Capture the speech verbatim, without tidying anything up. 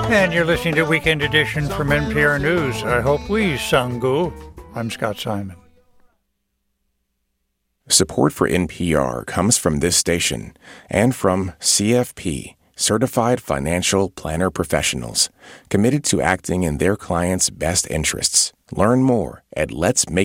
And you're listening to Weekend Edition from N P R News. I hope we Sangu. I'm Scott Simon. Support for N P R comes from this station and from C F P, Certified Financial Planner Professionals, committed to acting in their clients' best interests. Learn more at lets make